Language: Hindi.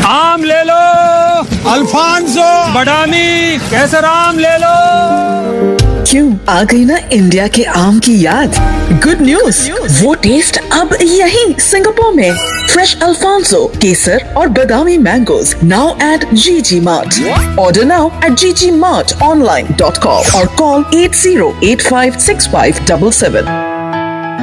आम ले लो, अल्फांसो, बदामी, केसर आम ले लो। क्यों आ गई ना इंडिया के आम की याद? गुड न्यूज, वो टेस्ट अब यहीं सिंगापुर में। फ्रेश अल्फांसो, केसर और बादामी mangoes now at GG Mart. Order now at ggmartonline.com or call 80856577.